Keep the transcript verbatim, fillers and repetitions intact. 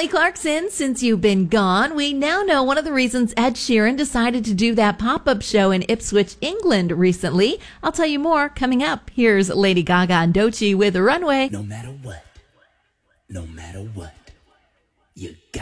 Kelly Clarkson, since you've been gone, we now know one of the reasons Ed Sheeran decided to do that pop-up show in Ipswich, England recently. I'll tell you more coming up. Here's Lady Gaga and Doechii with Runway. No matter what, no matter what, you got